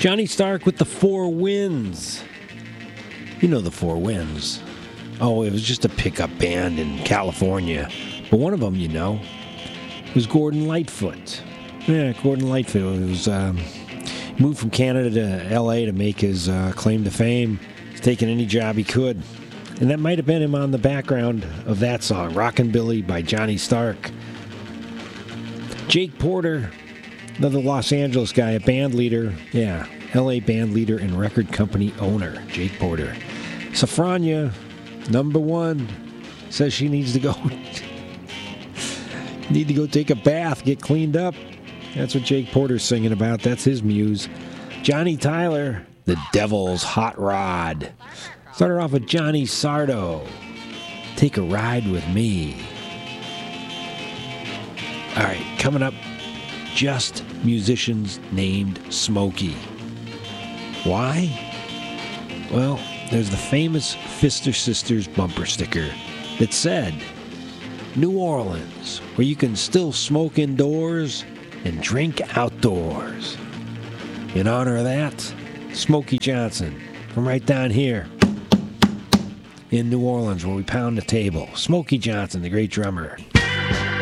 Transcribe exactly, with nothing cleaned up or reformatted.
Johnny Stark with the Four Winds. You know the Four Winds. Oh, it was just a pickup band in California. But one of them, you know, was Gordon Lightfoot. Yeah, Gordon Lightfoot. It was um, moved from Canada to L A to make his uh, claim to fame. He's taking any job he could. And that might have been him on the background of that song, Rockin' Billy by Johnny Stark. Jake Porter, another Los Angeles guy, a band leader. Yeah, L A band leader and record company owner, Jake Porter. Safrania, number one, says she needs to go need to go take a bath, get cleaned up. That's what Jake Porter's singing about. That's his muse. Johnny Tyler, the Devil's Hot Rod. Started off with Johnny Sardo, Take a Ride with Me. All right, coming up, just musicians named Smokey. Why? Well, there's the famous Fister Sisters bumper sticker that said, New Orleans, where you can still smoke indoors and drink outdoors. In honor of that, Smokey Johnson, from right down here in New Orleans, where we pound the table. Smokey Johnson, the great drummer.